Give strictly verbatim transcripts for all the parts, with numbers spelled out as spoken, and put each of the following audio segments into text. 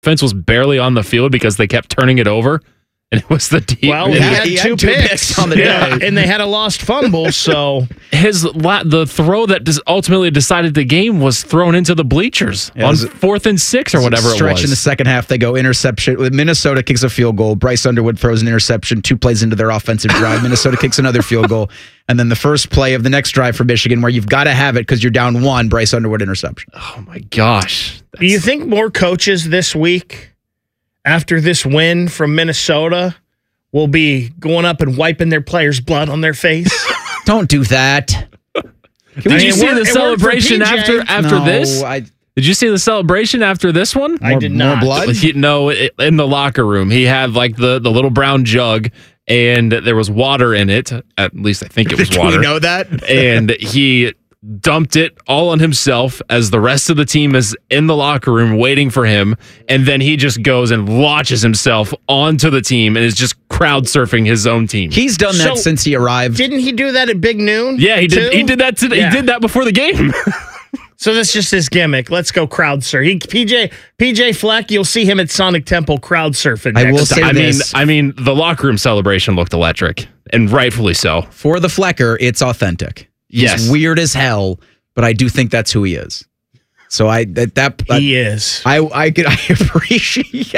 offense was barely on the field because they kept turning it over. And it was the deep. Well, he, had, he had two, two picks, picks on the yeah, day, and they had a lost fumble. So his la- the throw that des- ultimately decided the game was thrown into the bleachers yeah, on fourth and six or whatever it was. Stretch in the second half, they go interception. Minnesota kicks a field goal. Bryce Underwood throws an interception. Two plays into their offensive drive, Minnesota kicks another field goal, and then the first play of the next drive for Michigan, where you've got to have it because you're down one. Bryce Underwood interception. Oh my gosh! That's... Do you think more coaches this week, after this win from Minnesota, will be going up and wiping their players' blood on their face? Don't do that. Did I mean, you see the celebration after after no, this? I, did you see the celebration after this one? I did not. More blood? He, no, it, in the locker room, he had like the, the little brown jug, and there was water in it. At least I think it was water. Do we know that? And he dumped it all on himself as the rest of the team is in the locker room waiting for him, and then he just goes and launches himself onto the team and is just crowd surfing his own team. He's done that so, since he arrived. Didn't he do that at Big Noon? Yeah, he did. Too? He did that today. Yeah. He did that before the game. So that's just his gimmick. Let's go crowd surf. He, P J P J Fleck, you'll see him at Sonic Temple crowd surfing. I will say I this. mean, I mean, the locker room celebration looked electric, and rightfully so. For the Flecker, it's authentic. Yes, He's weird as hell, but I do think that's who he is. So I that, that he I, is. I I could I appreciate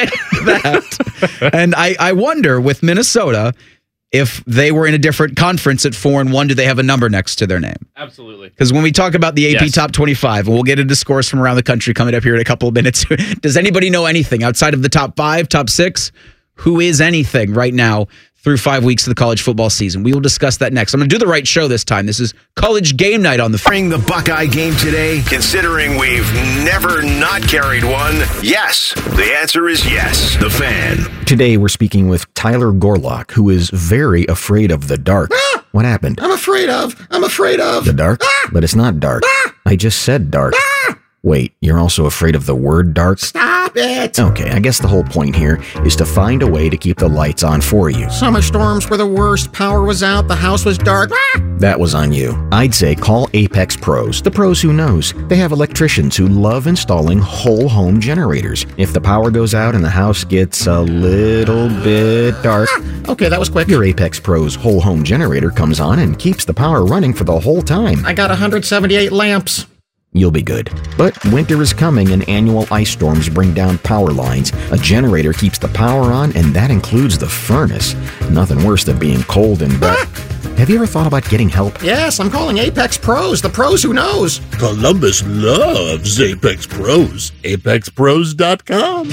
that, and I I wonder with Minnesota, if they were in a different conference at four and one, do they have a number next to their name? Absolutely. Because when we talk about the A P yes. Top twenty-five, and we'll get into scores from around the country coming up here in a couple of minutes, does anybody know anything outside of the top five, top six? Who is anything right now through five weeks of the college football season? We will discuss that next. I'm going to do the right show this time. This is College Game Night on the... Bring the Buckeye game today, considering we've never not carried one. Yes. The answer is yes. The Fan. Today we're speaking with Tyler Gorlock, who is very afraid of the dark. Ah! What happened? I'm afraid of. I'm afraid of. The dark? Ah! But it's not dark. Ah! I just said dark. Ah! Wait, you're also afraid of the word dark? Stop it! Okay, I guess the whole point here is to find a way to keep the lights on for you. Summer storms were the worst. Power was out. The house was dark. Ah! That was on you. I'd say call Apex Pros, the pros who knows. They have electricians who love installing whole home generators. If the power goes out and the house gets a little bit dark, ah! Okay, that was quick. Your Apex Pros whole home generator comes on and keeps the power running for the whole time. I got one hundred seventy-eight lamps. You'll be good. But winter is coming and annual ice storms bring down power lines. A generator keeps the power on, and that includes the furnace. Nothing worse than being cold and bad. Have you ever thought about getting help? Yes, I'm calling Apex Pros, the pros who knows. Columbus loves Apex Pros. apex pros dot com.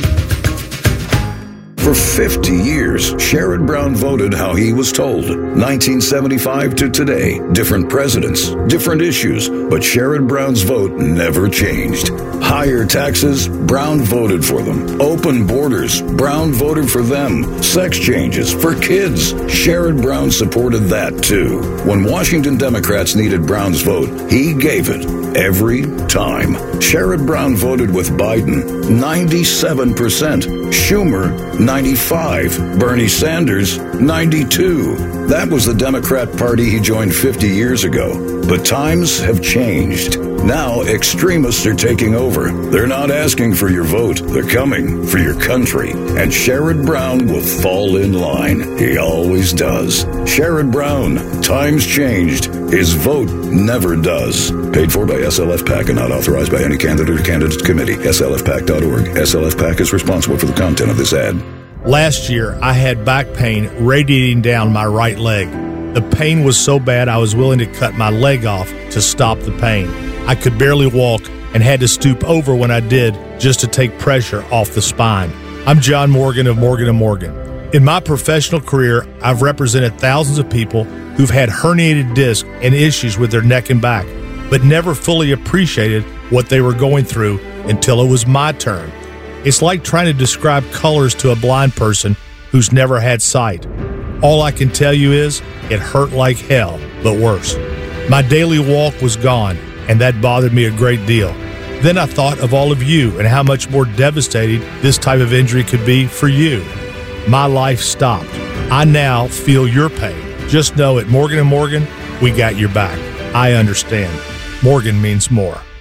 For fifty years, Sherrod Brown voted how he was told. nineteen seventy-five to today, different presidents, different issues, but Sherrod Brown's vote never changed. Higher taxes, Brown voted for them. Open borders, Brown voted for them. Sex changes for kids, Sherrod Brown supported that too. When Washington Democrats needed Brown's vote, he gave it every time. Sherrod Brown voted with Biden, ninety-seven percent. Schumer, ninety-five. Bernie Sanders, ninety-two. That was the Democrat Party he joined fifty years ago. But times have changed. Now extremists are taking over. They're not asking for your vote. They're coming for your country. And Sherrod Brown will fall in line. He always does. Sherrod Brown, times changed. His vote never does. Paid for by S L F PAC and not authorized by any candidate or candidate committee. S L F PAC dot org. S L F PAC is responsible for the content of this ad. Last year, I had back pain radiating down my right leg. The pain was so bad I was willing to cut my leg off to stop the pain. I could barely walk and had to stoop over when I did just to take pressure off the spine. I'm John Morgan of Morgan and Morgan. In my professional career, I've represented thousands of people who've had herniated discs and issues with their neck and back, but never fully appreciated what they were going through until it was my turn. It's like trying to describe colors to a blind person who's never had sight. All I can tell you is it hurt like hell, but worse. My daily walk was gone, and that bothered me a great deal. Then I thought of all of you and how much more devastating this type of injury could be for you. My life stopped. I now feel your pain. Just know at Morgan and Morgan, we got your back. I understand. Morgan means more.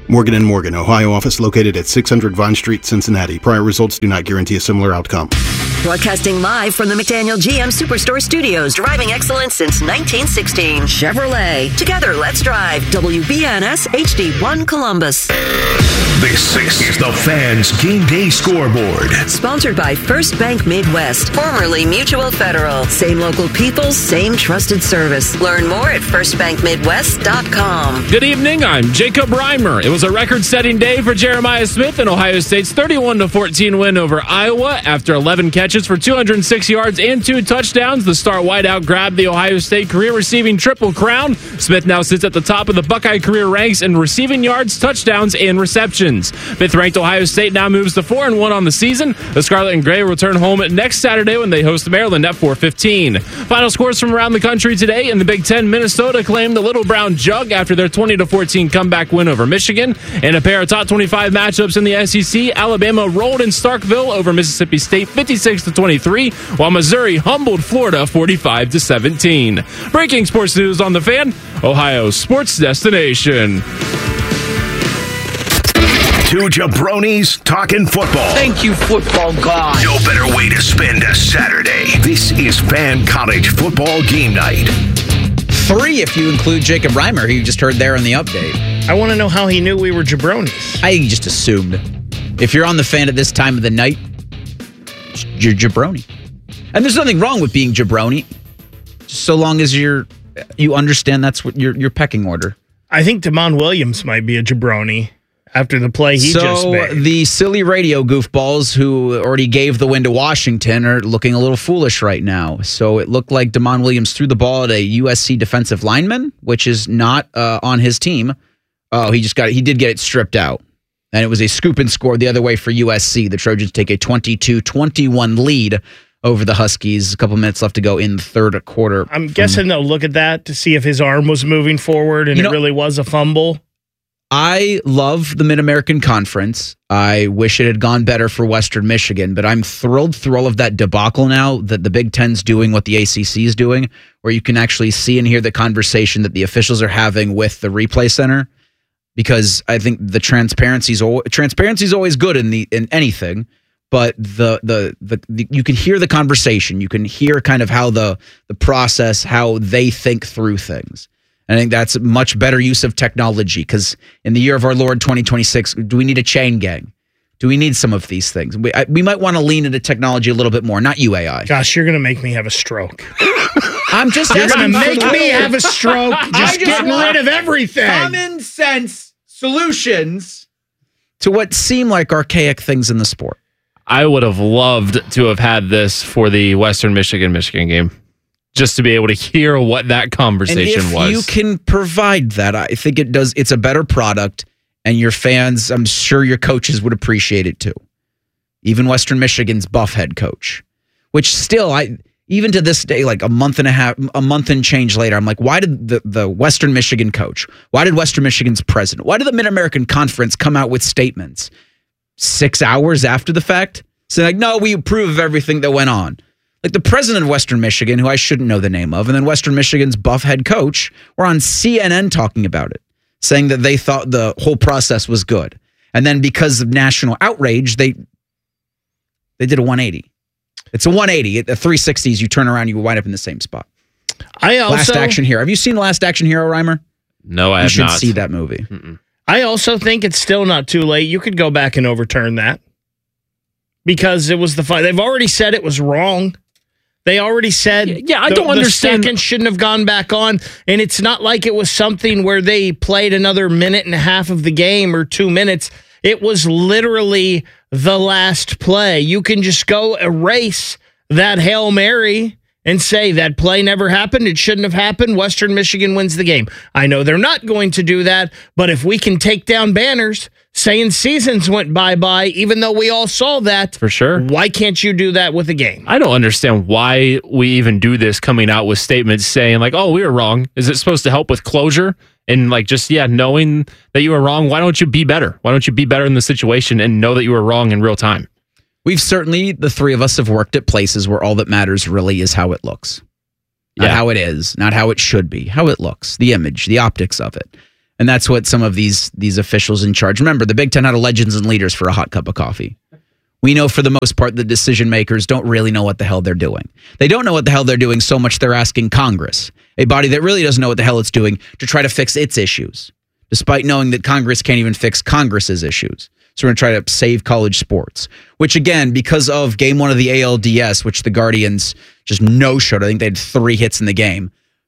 Morgan and Morgan, Ohio office located at six hundred Vine Street, Cincinnati. Prior results do not guarantee a similar outcome. Broadcasting live from the McDaniel G M Superstore Studios, driving excellence since nineteen sixteen. Chevrolet. Together, let's drive. W B N S H D one Columbus. This is the Fans Game Day Scoreboard. Sponsored by First Bank Midwest, formerly Mutual Federal. Same local people, same trusted service. Learn more at first bank midwest dot com. Good evening, I'm Jacob Reimer. It was a record-setting day for Jeremiah Smith in Ohio State's thirty-one to fourteen win over Iowa. After eleven catches for two hundred six yards and two touchdowns, the star wideout grabbed the Ohio State career-receiving triple crown. Smith now sits at the top of the Buckeye career ranks in receiving yards, touchdowns, and receptions. Fifth-ranked Ohio State now moves to four and one on the season. The Scarlet and Gray return home next Saturday when they host Maryland at four fifteen. Final scores from around the country today. In the Big Ten, Minnesota claimed the Little Brown Jug after their twenty to fourteen comeback win over Michigan. In a pair of top twenty-five matchups in the S E C, Alabama rolled in Starkville over Mississippi State fifty-six to twenty-three, while Missouri humbled Florida forty-five to seventeen. Breaking sports news on The Fan, Ohio's sports destination. Two jabronis talking football. Thank you, football god. No better way to spend a Saturday. This is Fan College Football Game Night. Three if you include Jacob Reimer, who you just heard there in the update. I want to know how he knew we were jabronis. I just assumed. If you're on The Fan at this time of the night, you're jabroni. And there's nothing wrong with being jabroni, just so long as you're you understand that's what your your pecking order. I think Damon Williams might be a jabroni after the play he so just made. So the silly radio goofballs who already gave the win to Washington are looking a little foolish right now. So it looked like Damon Williams threw the ball at a U S C defensive lineman, which is not uh, on his team. Oh, he just got it. He did get it stripped out. And it was a scoop and score the other way for U S C. The Trojans take a twenty-two twenty-one lead over the Huskies. A couple minutes left to go in the third quarter. I'm guessing they'll look at that to see if his arm was moving forward and You know- it really was a fumble. I love the Mid-American Conference. I wish it had gone better for Western Michigan, but I'm thrilled through all of that debacle now that the Big Ten's doing what the A C C is doing, where you can actually see and hear the conversation that the officials are having with the replay center. Because I think the transparency's al- transparency is always good in the in anything, but the, the the the you can hear the conversation, you can hear kind of how the the process, how they think through things. And I think that's a much better use of technology, because in the year of our Lord twenty twenty-six, do we need a chain gang? Do we need some of these things? We I, we might want to lean into technology a little bit more, not you A I. Gosh, you're going to make me have a stroke. I'm just You're going to asking make for- me have a stroke just, I just getting want rid of everything. Common sense solutions to what seem like archaic things in the sport. I would have loved to have had this for the Western Michigan Michigan game, just to be able to hear what that conversation and if was. you can provide that, I think it does. It's a better product, and your fans, I'm sure your coaches would appreciate it too. Even Western Michigan's buff head coach, which still, I even to this day, like a month and a half, a month and change later, I'm like, why did the, the Western Michigan coach, why did Western Michigan's president, why did the Mid-American Conference come out with statements six hours after the fact saying, like, no, we approve of everything that went on? Like the president of Western Michigan, who I shouldn't know the name of, and then Western Michigan's buff head coach were on C N N talking about it, saying that they thought the whole process was good. And then because of national outrage, they they did a one eighty. It's a one eighty. At the three sixties, you turn around, you wind up in the same spot. I also, Last Action Hero. Have you seen Last Action Hero, Reimer? No, I you have should not. see that movie. Mm-mm. I also think it's still not too late. You could go back and overturn that because it was the fight. They've already said it was wrong. They already said, yeah, I the, don't understand. The second shouldn't have gone back on, and it's not like it was something where they played another minute and a half of the game or two minutes. It was literally the last play. You can just go erase that Hail Mary and say that play never happened. It shouldn't have happened. Western Michigan wins the game. I know they're not going to do that, but if we can take down banners saying seasons went bye-bye, even though we all saw that, For sure. why can't you do that with a game? I don't understand why we even do this, coming out with statements saying like, oh, we were wrong. Is it supposed to help with closure? And like, just, yeah, knowing that you were wrong, why don't you be better? Why don't you be better in the situation and know that you were wrong in real time? We've certainly, the three of us have worked at places where all that matters really is how it looks. Not Yeah. how it is, not how it should be, how it looks, the image, the optics of it. And that's what some of these these officials in charge. Remember, the Big Ten had a legends and leaders for a hot cup of coffee. We know for the most part the decision makers don't really know what the hell they're doing. They don't know what the hell they're doing so much they're asking Congress, a body that really doesn't know what the hell it's doing, to try to fix its issues, despite knowing that Congress can't even fix Congress's issues. So we're going to try to save college sports, which again, because of game one of the A L D S, which the Guardians just no-showed. I think they had three hits in the game.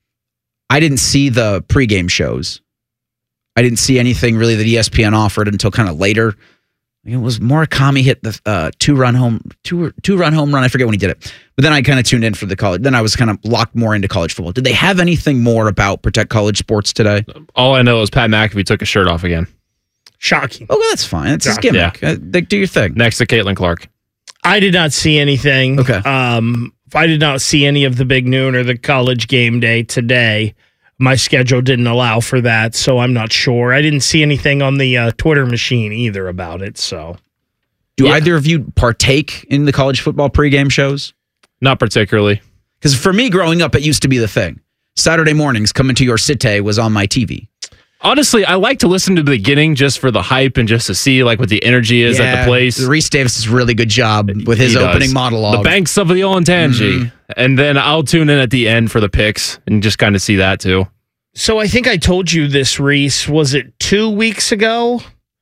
I didn't see the pregame shows. I didn't see anything really that E S P N offered until kind of later. It was Murakami hit the uh, two-run home two two-run home run. I forget when he did it. But then I kind of tuned in for the college. Then I was kind of locked more into college football. Did they have anything more about Protect College Sports today? All I know is Pat McAfee took his shirt off again. Shocking. Oh, well, that's fine. That's his gimmick. Yeah. Uh, they, do your thing. Next to Caitlin Clark. I did not see anything. Okay. Um, I did not see any of the Big Noon or the College Game Day today. My schedule didn't allow for that, so I'm not sure. I didn't see anything on the uh, Twitter machine either about it. So, do yeah. either of you partake in the college football pregame shows? Not particularly. Because for me, growing up, it used to be the thing. Saturday mornings, Coming to Your City was on my T V. Honestly, I like to listen to the beginning just for the hype and just to see like what the energy is yeah, at the place. Reese Davis does a really good job with his he opening does. monologue. The Banks of the Olentangy. Mm-hmm. And then I'll tune in at the end for the picks and just kind of see that too. So I think I told you this, Reese. Was it two weeks ago?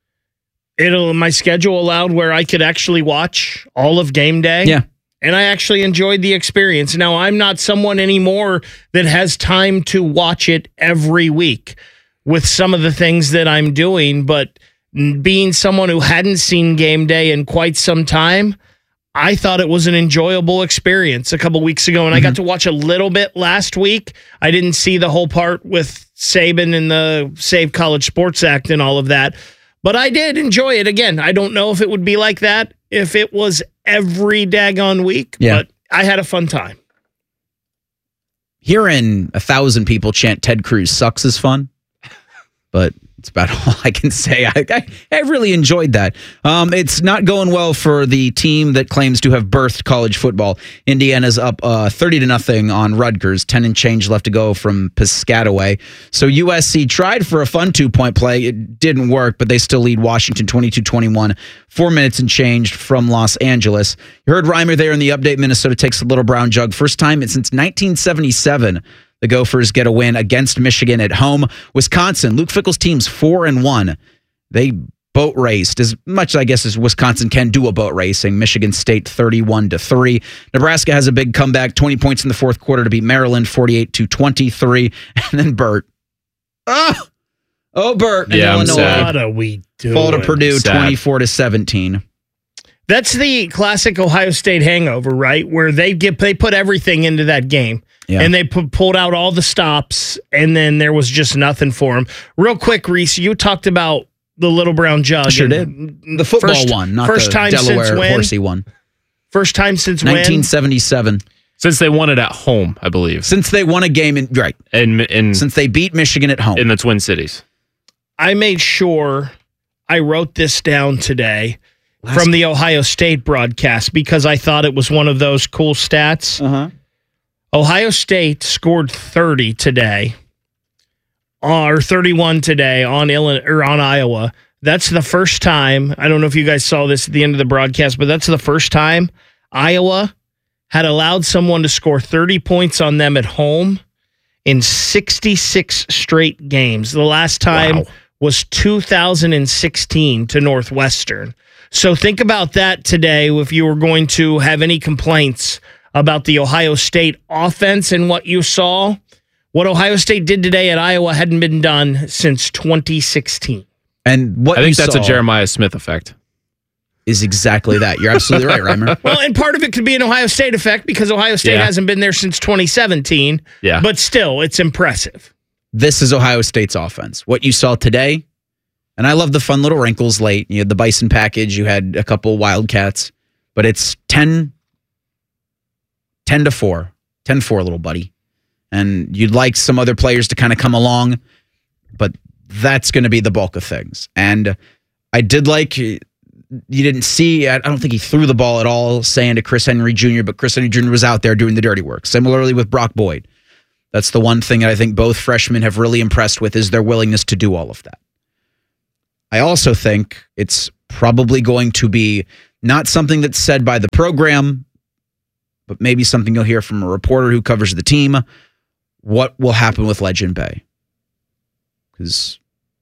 It'll my schedule allowed where I could actually watch all of game day. Yeah. And I actually enjoyed the experience. Now, I'm not someone anymore that has time to watch it every week with some of the things that I'm doing, but being someone who hadn't seen game day in quite some time, I thought it was an enjoyable experience a couple weeks ago, and mm-hmm. I got to watch a little bit last week. I didn't see the whole part with Saban and the Save College Sports Act and all of that, but I did enjoy it. Again, I don't know if it would be like that if it was every daggone week, yeah. but I had a fun time. Hearing a thousand people chant Ted Cruz sucks is fun, but it's about all I can say. I, I, I really enjoyed that. Um, it's not going well for the team that claims to have birthed college football. Indiana's up uh, thirty to nothing on Rutgers. ten and change left to go from Piscataway. So U S C tried for a fun two-point play. It didn't work, but they still lead Washington twenty-two twenty-one. Four minutes and change from Los Angeles. You heard Reimer there in the update. Minnesota takes the Little Brown Jug. First time since nineteen seventy-seven. The Gophers get a win against Michigan at home. Wisconsin, Luke Fickell's team's four and one. They boat raced as much, I guess, as Wisconsin can do a boat racing. Michigan State thirty-one to three. Nebraska has a big comeback, twenty points in the fourth quarter to beat Maryland, forty-eight to twenty-three. And then Burt. Oh, oh Burt in yeah, Illinois. What are we doing? Fall to Purdue, sad. twenty-four to seventeen. That's the classic Ohio State hangover, right? Where they get they put everything into that game. Yeah. And they pu- pulled out all the stops, and then there was just nothing for them. Real quick, Reese, you talked about the Little Brown Jug. I sure did. The football first, one, not first the time Delaware since when? horsey one. First time since nineteen seventy-seven. when? Since they won it at home, I believe. Since they won a game in right. In, in, Since they beat Michigan at home. In the Twin Cities. I made sure I wrote this down today Last from the Ohio State broadcast because I thought it was one of those cool stats. Uh-huh. Ohio State scored thirty today, or thirty-one today on Illinois, or on Iowa. That's the first time. I don't know if you guys saw this at the end of the broadcast, but that's the first time Iowa had allowed someone to score thirty points on them at home in sixty-six straight games. The last time Wow. was two thousand sixteen to Northwestern. So think about that today if you were going to have any complaints about the Ohio State offense and what you saw. What Ohio State did today at Iowa hadn't been done since twenty sixteen. And what I think you that's saw a Jeremiah Smith effect. Is exactly that. You're absolutely right, Reimer. Well, and part of it could be an Ohio State effect because Ohio State Yeah. hasn't been there since twenty seventeen. Yeah. But still, it's impressive. This is Ohio State's offense. What you saw today, and I love the fun little wrinkles late. You had the Bison package. You had a couple Wildcats. But it's ten, ten to four. ten four, little buddy. And you'd like some other players to kind of come along, but that's going to be the bulk of things. And I did like, you didn't see, I don't think he threw the ball at all, saying to Chris Henry Junior, but Chris Henry Junior was out there doing the dirty work. Similarly with Brock Boyd. That's the one thing that I think both freshmen have really impressed with is their willingness to do all of that. I also think it's probably going to be not something that's said by the program, but maybe something you'll hear from a reporter who covers the team. What will happen with Legend Bay? Because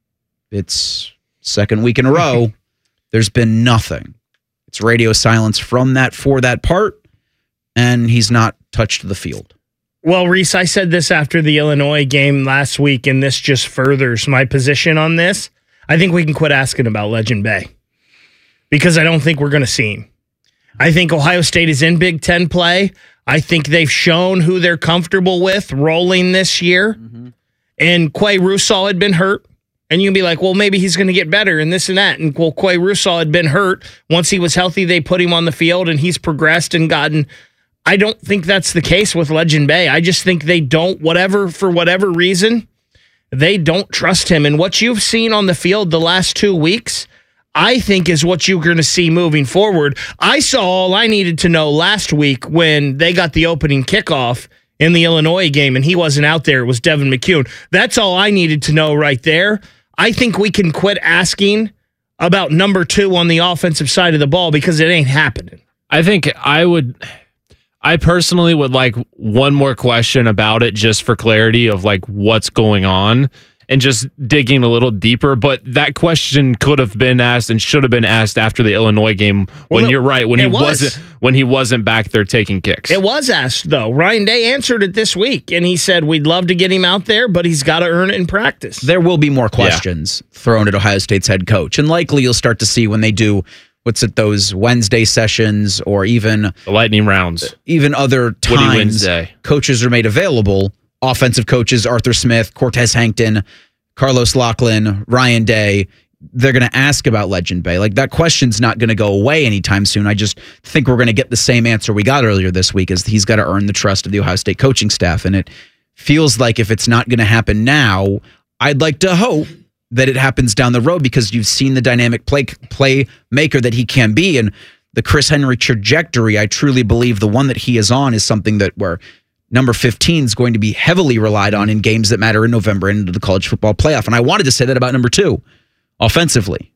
it's second week in a row, there's been nothing. It's radio silence from that for that part, and he's not touched the field. Well, Reese, I said this after the Illinois game last week, and this just furthers my position on this. I think we can quit asking about Legend Bay because I don't think we're going to see him. I think Ohio State is in Big Ten play. I think they've shown who they're comfortable with rolling this year. Mm-hmm. And Quay Russaw had been hurt. And you can be like, well, maybe he's going to get better and this and that. And well, Quay Russaw had been hurt. Once he was healthy, they put him on the field and he's progressed and gotten... I don't think that's the case with Legend Bay. I just think they don't, whatever, for whatever reason, they don't trust him. And what you've seen on the field the last two weeks, I think is what you're going to see moving forward. I saw all I needed to know last week when they got the opening kickoff in the Illinois game and he wasn't out there. It was Devin McCune. That's all I needed to know right there. I think we can quit asking about number two on the offensive side of the ball because it ain't happening. I think I would... I personally would like one more question about it just for clarity of like what's going on and just digging a little deeper. But that question could have been asked and should have been asked after the Illinois game when well, you're right, when he was. wasn't when he wasn't back there taking kicks. It was asked though. Ryan Day answered it this week and he said we'd love to get him out there, but he's got to earn it in practice. There will be more questions yeah. thrown at Ohio State's head coach. And likely you'll start to see when they do what's it, those Wednesday sessions or even the lightning rounds, even other times coaches are made available. Offensive coaches, Arthur Smith, Cortez Hankton, Carlos Lachlan, Ryan Day, they're going to ask about Legend Bay. Like that question's not going to go away anytime soon. I just think we're going to get the same answer we got earlier this week is he's got to earn the trust of the Ohio State coaching staff. And it feels like if it's not going to happen now, I'd like to hope that it happens down the road because you've seen the dynamic play playmaker that he can be. And the Chris Henry trajectory, I truly believe the one that he is on is something that where number fifteen is going to be heavily relied on in games that matter in November and into the college football playoff. And I wanted to say that about number two, offensively.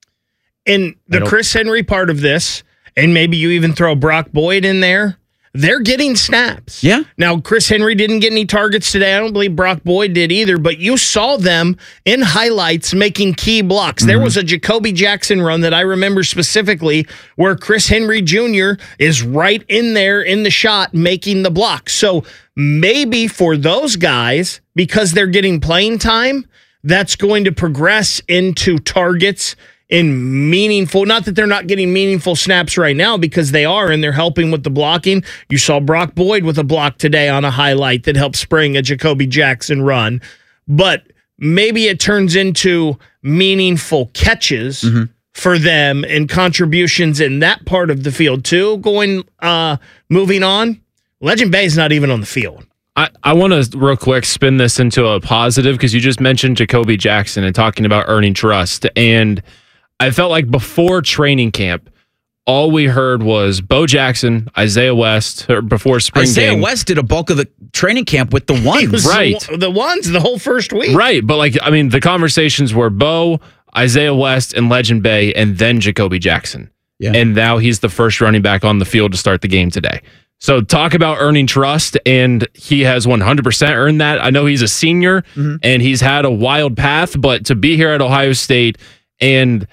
In the Chris Henry part of this, and maybe you even throw Brock Boyd in there, they're getting snaps. Yeah. Now, Chris Henry didn't get any targets today. I don't believe Brock Boyd did either, but you saw them in highlights making key blocks. Mm-hmm. There was a Jacoby Jackson run that I remember specifically where Chris Henry Junior is right in there in the shot making the block. So maybe for those guys, because they're getting playing time, that's going to progress into targets in meaningful, not that they're not getting meaningful snaps right now because they are and they're helping with the blocking. You saw Brock Boyd with a block today on a highlight that helped spring a Jacoby Jackson run. But maybe it turns into meaningful catches mm-hmm. for them and contributions in that part of the field too. Going, uh, moving on, Legend Bay is not even on the field. I, I want to real quick spin this into a positive because you just mentioned Jacoby Jackson and talking about earning trust. And I felt like before training camp, all we heard was Bo Jackson, Isaiah West, or before spring Isaiah game. Isaiah West did a bulk of the training camp with the ones. Right. The, the ones, the whole first week. Right. But, like, I mean, the conversations were Bo, Isaiah West, and Legend Bay, and then Jacoby Jackson. Yeah. And now he's the first running back on the field to start the game today. So talk about earning trust, and he has one hundred percent earned that. I know he's a senior, mm-hmm. and he's had a wild path, but to be here at Ohio State and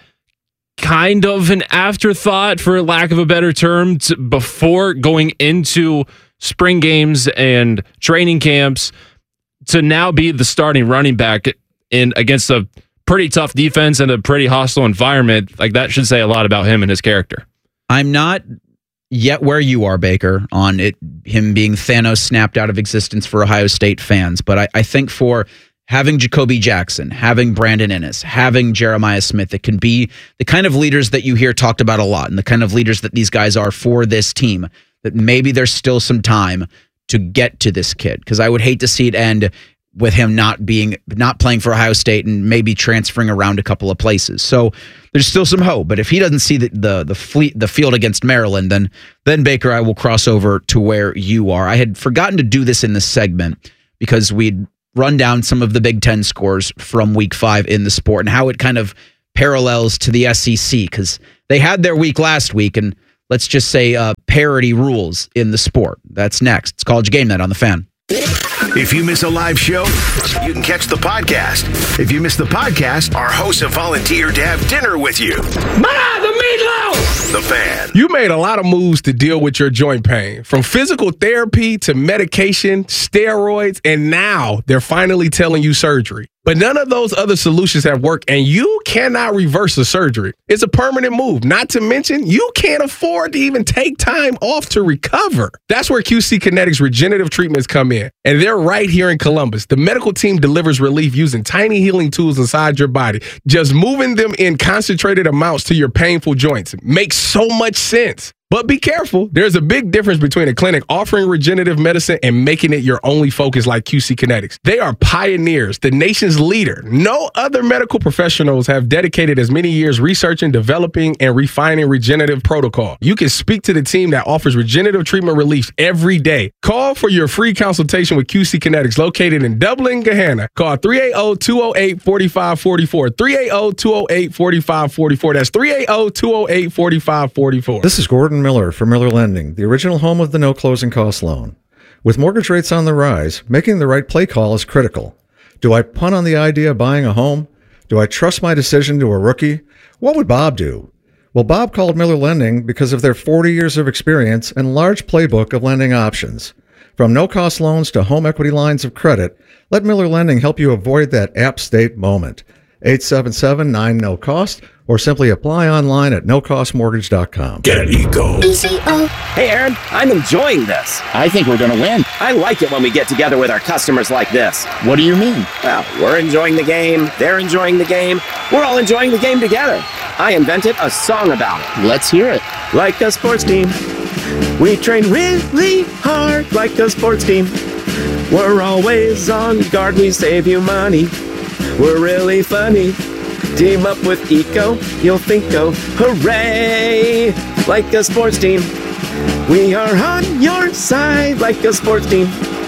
kind of an afterthought, for lack of a better term, to, before going into spring games and training camps, to now be the starting running back in against a pretty tough defense and a pretty hostile environment, like that should say a lot about him and his character. I'm not yet where you are, Baker, on it him being Thanos snapped out of existence for Ohio State fans, but I, I think for having Jacoby Jackson, having Brandon Ennis, having Jeremiah Smith, it can be the kind of leaders that you hear talked about a lot and the kind of leaders that these guys are for this team, that maybe there's still some time to get to this kid. Because I would hate to see it end with him not being, not playing for Ohio State and maybe transferring around a couple of places. So there's still some hope. But if he doesn't see the the the, fleet, the field against Maryland, then then Baker, I will cross over to where you are. I had forgotten to do this in this segment, because we'd run down some of the Big Ten scores from week five in the sport and how it kind of parallels to the S E C, because they had their week last week, and let's just say uh, parity rules in the sport. That's next. It's College Game Night on The Fan. If you miss a live show, you can catch the podcast. If you miss the podcast, our hosts have volunteered to have dinner with you. Ma, the meatloaf! The Fan. You made a lot of moves to deal with your joint pain, from physical therapy to medication, steroids, and now they're finally telling you surgery. But none of those other solutions have worked, and you cannot reverse the surgery. It's a permanent move. Not to mention, you can't afford to even take time off to recover. That's where Q C Kinetics Regenerative Treatments come in, and they're right here in Columbus. The medical team delivers relief using tiny healing tools inside your body. Just moving them in concentrated amounts to your painful joints makes so much sense. But be careful. There's a big difference between a clinic offering regenerative medicine and making it your only focus like Q C Kinetics. They are pioneers, the nation's leader. No other medical professionals have dedicated as many years researching, developing, and refining regenerative protocol. You can speak to the team that offers regenerative treatment relief every day. Call for your free consultation with Q C Kinetics, located in Dublin, Gahanna. Call three eight zero, two zero eight, four five four four, three eight zero, two zero eight, four five four four. That's three eight zero, two zero eight, four five four four. This is Gordon Miller for Miller Lending, the original home of the no closing cost loan. With mortgage rates on the rise, making the right play call is critical. Do I punt on the idea of buying a home? Do I trust my decision to a rookie? What would Bob do? Well, Bob called Miller Lending because of their forty years of experience and large playbook of lending options. From no-cost loans to home equity lines of credit, let Miller Lending help you avoid that app state moment. eight seven seven, nine, no cost, or simply apply online at no cost mortgage dot com. Get Eco. Hey, Aaron, I'm enjoying this. I think we're going to win. I like it when we get together with our customers like this. What do you mean? Well, we're enjoying the game. They're enjoying the game. We're all enjoying the game together. I invented a song about it. Let's hear it. Like a sports team, we train really hard like a sports team. We're always on guard. We save you money. We're really funny. Team up with Eco, you'll think, oh, hooray! Like a sports team, we are on your side. Like a sports team,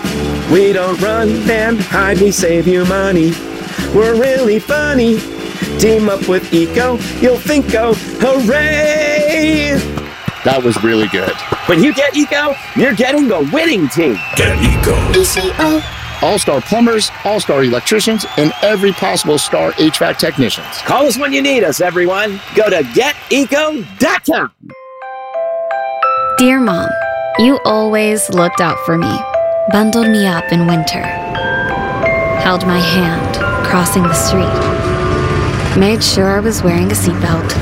we don't run and hide. We save you money. We're really funny. Team up with Eco, you'll think, oh, hooray! That was really good. When you get Eco, you're getting the winning team. Get Eco. E C O. All-star plumbers, all-star electricians, and every possible star H V A C technicians. Call us when you need us, everyone. Go to get eco dot com. Dear Mom, you always looked out for me, bundled me up in winter, held my hand crossing the street, made sure I was wearing a seatbelt,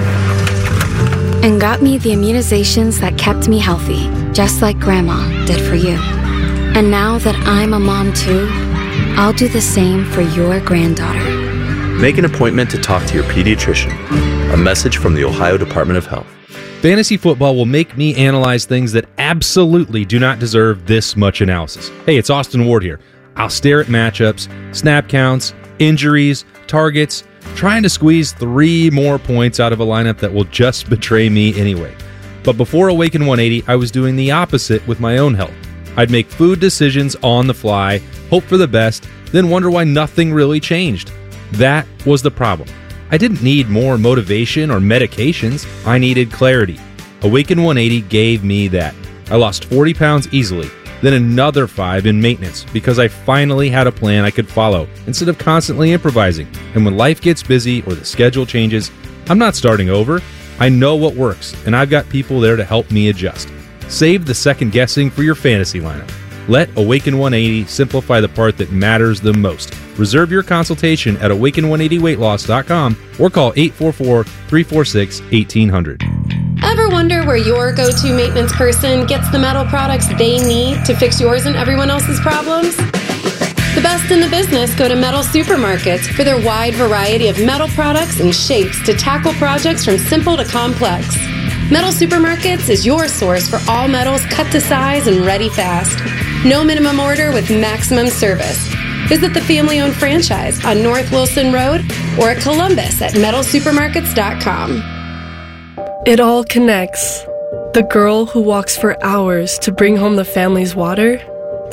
and got me the immunizations that kept me healthy, just like Grandma did for you. And now that I'm a mom too, I'll do the same for your granddaughter. Make an appointment to talk to your pediatrician. A message from the Ohio Department of Health. Fantasy football will make me analyze things that absolutely do not deserve this much analysis. Hey, it's Austin Ward here. I'll stare at matchups, snap counts, injuries, targets, trying to squeeze three more points out of a lineup that will just betray me anyway. But before Awaken one eighty, I was doing the opposite with my own health. I'd make food decisions on the fly, hope for the best, then wonder why nothing really changed. That was the problem. I didn't need more motivation or medications. I needed clarity. Awaken one eighty gave me that. I lost forty pounds easily, then another five in maintenance because I finally had a plan I could follow instead of constantly improvising. And when life gets busy or the schedule changes, I'm not starting over. I know what works, and I've got people there to help me adjust. Save the second guessing for your fantasy lineup. Let Awaken one eighty simplify the part that matters the most. Reserve your consultation at awaken one eighty weight loss dot com or call eight four four, three four six, one eight hundred. Ever wonder where your go-to maintenance person gets the metal products they need to fix yours and everyone else's problems? The best in the business go to Metal Supermarkets for their wide variety of metal products and shapes to tackle projects from simple to complex. Metal Supermarkets is your source for all metals cut to size and ready fast. No minimum order with maximum service. Visit the family-owned franchise on North Wilson Road or at Columbus at metal supermarkets dot com. It all connects. The girl who walks for hours to bring home the family's water,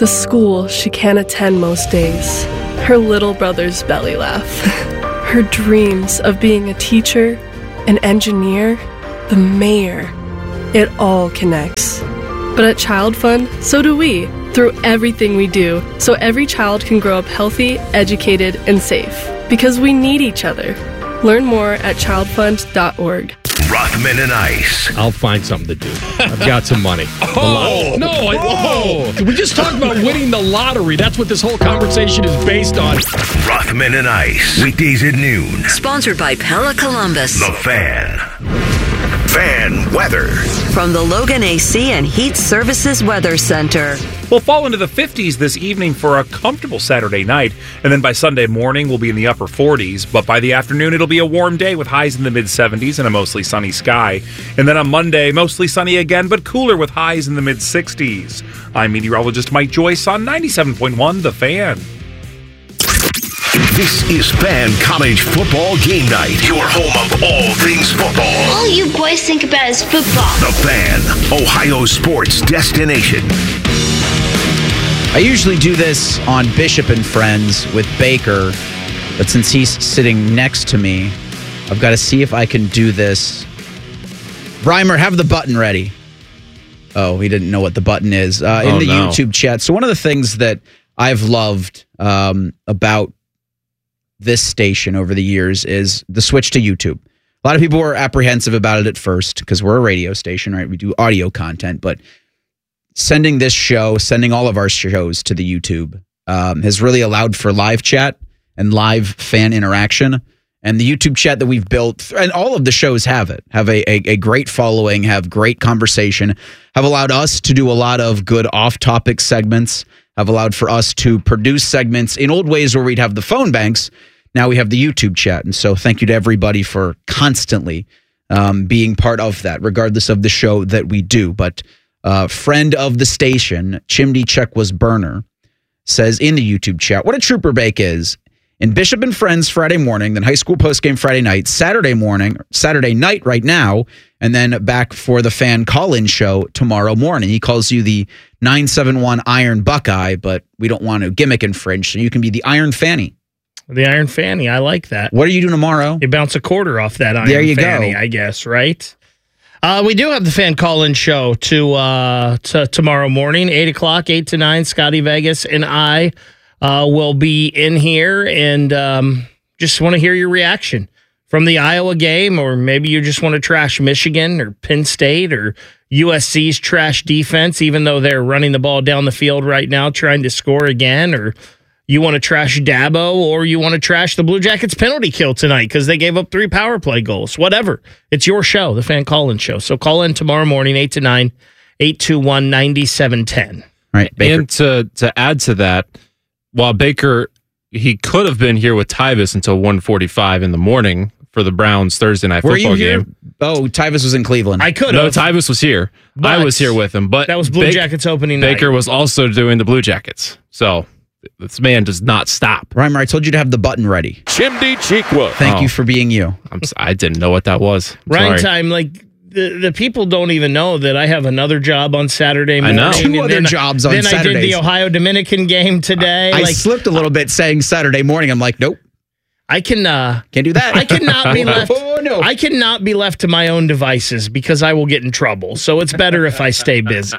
the school she can't attend most days, her little brother's belly laugh, her dreams of being a teacher, an engineer, the mayor. It all connects. But at Child Fund, so do we, through everything we do, so every child can grow up healthy, educated, and safe. Because we need each other. Learn more at child fund dot org. Rothman and Ice. I'll find something to do. I've got some money. Oh, no. I, oh. We just talked about winning the lottery. That's what this whole conversation is based on. Rothman and Ice. Weekdays at noon. Sponsored by Pella Columbus. The Fan. Fan weather. From the Logan A C and Heat Services Weather Center. We'll fall into the fifties this evening for a comfortable Saturday night, and then by Sunday morning we'll be in the upper forties, but by the afternoon it'll be a warm day with highs in the mid-seventies and a mostly sunny sky. And then on Monday, mostly sunny again, but cooler with highs in the mid-sixties. I'm meteorologist Mike Joyce on ninety-seven point one The Fan. This is Fan College Football Game Night, your home of all things football. All you boys think about is football. The Fan, Ohio sports destination. I usually do this on Bishop and Friends with Baker, but since he's sitting next to me, I've got to see if I can do this. Reimer, have the button ready. Oh, he didn't know what the button is. Uh, in Oh, the no. YouTube chat. So one of the things that I've loved um, about this station over the years is the switch to YouTube. A lot of people were apprehensive about it at first because we're a radio station, right? We do audio content, but sending this show, sending all of our shows to the YouTube um, has really allowed for live chat and live fan interaction. And the YouTube chat that we've built, and all of the shows have it, have a, a, a great following, have great conversation, have allowed us to do a lot of good off-topic segments, have allowed for us to produce segments in old ways where we'd have the phone banks. Now we have the YouTube chat. And so thank you to everybody for constantly um, being part of that, regardless of the show that we do. But uh, friend of the station, Chimney Check Was Burner, says in the YouTube chat, what a trooper Bake is. In Bishop and Friends Friday morning, then high school postgame Friday night, Saturday morning, Saturday night right now, and then back for the Fan call-in show tomorrow morning. He calls you the nine seven one Iron Buckeye, but we don't want to gimmick infringe, so you can be the Iron Fanny. The Iron Fanny, I like that. What are you doing tomorrow? You bounce a quarter off that Iron There you Fanny, go. I guess, right? Uh, we do have the Fan call-in show to, uh, to tomorrow morning, eight o'clock, eight to nine. Scotty Vegas and I uh, will be in here and um, just want to hear your reaction from the Iowa game, or maybe you just want to trash Michigan or Penn State or U S C's trash defense, even though they're running the ball down the field right now trying to score again, or you want to trash Dabo, or you want to trash the Blue Jackets penalty kill tonight because they gave up three power play goals. Whatever. It's your show, the Fan Call-In Show. So call in tomorrow morning, eight to nine, eight two one, nine seven one zero. Right, Baker. And to, to add to that, while Baker, he could have been here with Tyvis until one forty-five in the morning for the Browns Thursday night Were football you here? game. Oh, Tyvis was in Cleveland. I could No, have. Tyvis was here. I But was here with him. But that was Blue Ba- Jackets opening night. Baker was also doing the Blue Jackets. So this man does not stop. Reimer, I told you to have the button ready. Chimney Cheekwa. Thank Oh. you for being you. I'm, s- I didn't know what that was. I'm Rhyme sorry. time, like the, the people don't even know that I have another job on Saturday I morning. know. Two and other then- jobs on Then I did Saturdays. the Ohio Dominican game today. I like slipped a little bit saying Saturday morning. I'm like, nope, I can uh can't do that. I cannot be left Oh, no. I cannot be left to my own devices because I will get in trouble. So it's better if I stay busy.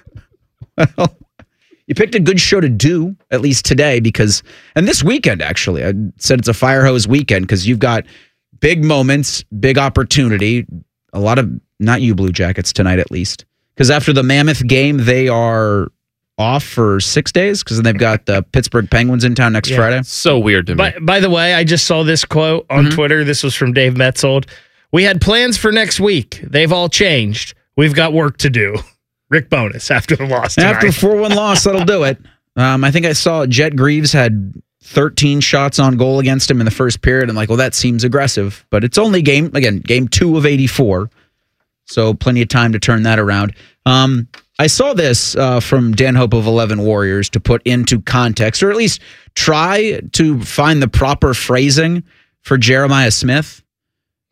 Well, you picked a good show to do, at least today, because, and this weekend, actually, I said it's a fire hose weekend because you've got big moments, big opportunity, a lot of, not you Blue Jackets tonight, at least, because after the Mammoth game, they are off for six days because they've got the Pittsburgh Penguins in town next Yeah. Friday. So weird to me. By, by the way, I just saw this quote on Mm-hmm. Twitter. This was from Dave Metzold. We had plans for next week. They've all changed. We've got work to do. Rick Bonus after the loss tonight. After a four one loss, that'll do it. Um, I think I saw Jet Greaves had thirteen shots on goal against him in the first period. I'm like, well, that seems aggressive. But it's only game, again, game two of eighty-four. So plenty of time to turn that around. Um, I saw this uh, from Dan Hope of eleven Warriors to put into context, or at least try to find the proper phrasing for Jeremiah Smith.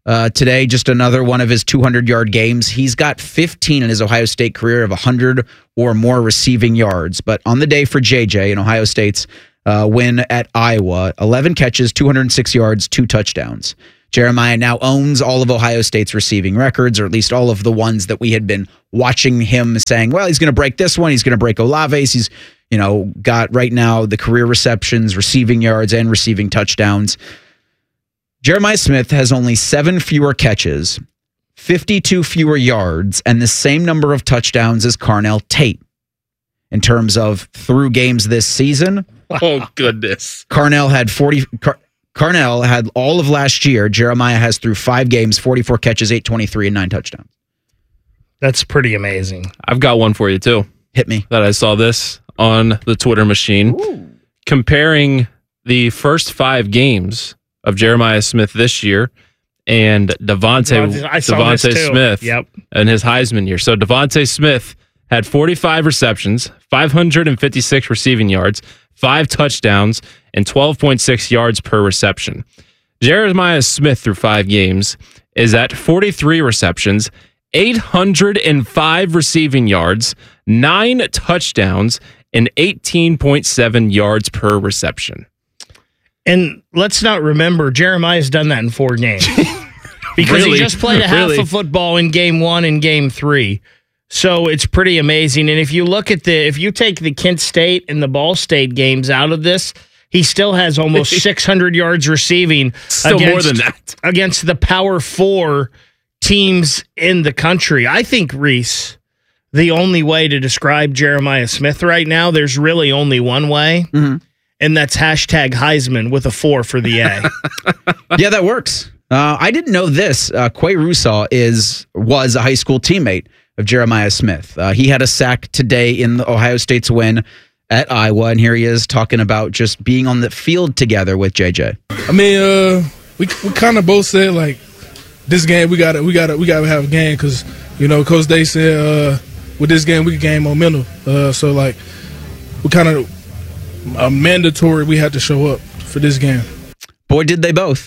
Uh, today, just another one of his two hundred-yard games. He's got fifteen in his Ohio State career of one hundred or more receiving yards. But on the day for J J in Ohio State's uh, win at Iowa, eleven catches, two hundred six yards, two touchdowns. Jeremiah now owns all of Ohio State's receiving records, or at least all of the ones that we had been watching him saying, well, he's going to break this one. He's going to break Olave's. He's, you know, got right now the career receptions, receiving yards, and receiving touchdowns. Jeremiah Smith has only seven fewer catches, fifty-two fewer yards, and the same number of touchdowns as Carnell Tate. In terms of through games this season. Oh, goodness. Carnell had forty. Car, Carnell had all of last year. Jeremiah has through five games, forty-four catches, eight twenty-three, and nine touchdowns. That's pretty amazing. I've got one for you, too. Hit me. That I saw this on the Twitter machine. Ooh. Comparing the first five games of Jeremiah Smith this year and Devontae, Devontae Smith yep. and his Heisman year. So Devontae Smith had forty-five receptions, five hundred fifty-six receiving yards, five touchdowns, and twelve point six yards per reception. Jeremiah Smith through five games is at forty-three receptions, eight hundred five receiving yards, nine touchdowns, and eighteen point seven yards per reception. And let's not remember, Jeremiah's done that in four games. Because really? he just played a half really? of football in game one and game three. So it's pretty amazing. And if you look at the, if you take the Kent State and the Ball State games out of this, he still has almost six hundred yards receiving. Still against, more than that. Against the Power Four teams in the country. I think, Reese, the only way to describe Jeremiah Smith right now, there's really only one way. Mm-hmm. And that's hashtag Heisman with a four for the A. Yeah, that works. Uh, I didn't know this. Uh, Quay Russaw is was a high school teammate of Jeremiah Smith. Uh, he had a sack today in the Ohio State's win at Iowa, and here he is talking about just being on the field together with J J. I mean, uh, we we kind of both said like this game we got to we got to we got to have a game because you know Coach Day said uh, with this game we can gain momentum. Uh, so like we kind of. A mandatory we had to show up for this game. Boy, did they both.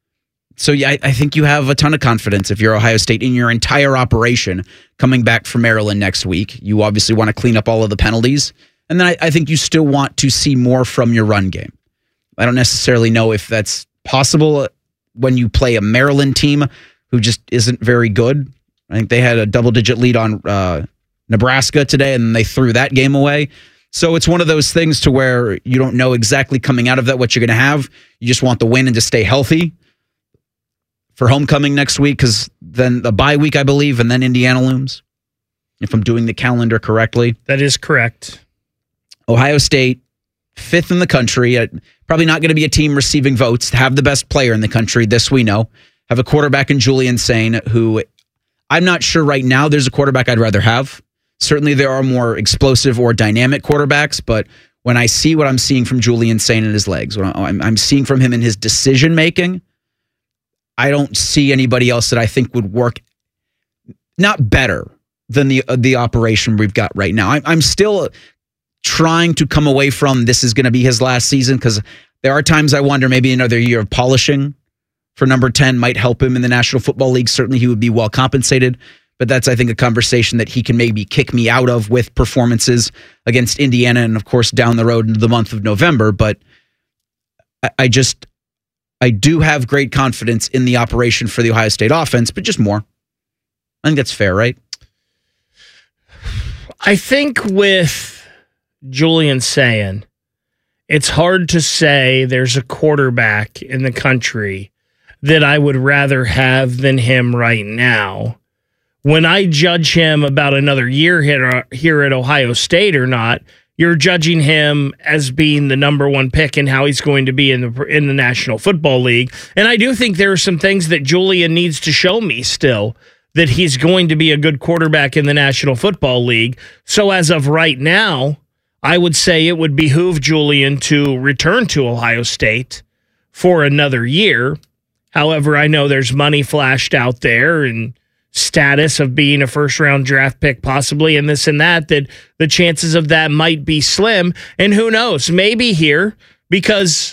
So yeah, I, I think you have a ton of confidence if you're Ohio State in your entire operation coming back from Maryland next week. You obviously want to clean up all of the penalties. And then I, I think you still want to see more from your run game. I don't necessarily know if that's possible when you play a Maryland team who just isn't very good. I think they had a double-digit lead on uh, Nebraska today, and they threw that game away. So it's one of those things to where you don't know exactly coming out of that what you're going to have. You just want the win and to stay healthy for homecoming next week, because then the bye week, I believe, and then Indiana looms, if I'm doing the calendar correctly. That is correct. Ohio State, fifth in the country. Uh, probably not going to be a team receiving votes. Have the best player in the country, this we know. Have a quarterback in Julian Sain, who I'm not sure right now there's a quarterback I'd rather have. Certainly there are more explosive or dynamic quarterbacks, but when I see what I'm seeing from Julian Sain in his legs, what I'm, I'm seeing from him in his decision-making, I don't see anybody else that I think would work not better than the uh, the operation we've got right now. I'm, I'm still trying to come away from this is going to be his last season, because there are times I wonder maybe another year of polishing for number ten might help him in the National Football League. Certainly he would be well compensated. But that's, I think, a conversation that he can maybe kick me out of with performances against Indiana and, of course, down the road into the month of November. But I, I just, I do have great confidence in the operation for the Ohio State offense, but just more. I think that's fair, right? I think with Julian Sain, it's hard to say there's a quarterback in the country that I would rather have than him right now. When I judge him about another year here, here at Ohio State or not, you're judging him as being the number one pick and how he's going to be in the in the National Football League. And I do think there are some things that Julian needs to show me still, that he's going to be a good quarterback in the National Football League. So as of right now, I would say it would behoove Julian to return to Ohio State for another year. However, I know there's money flashed out there and status of being a first-round draft pick possibly and this and that, that the chances of that might be slim. And who knows, maybe here, because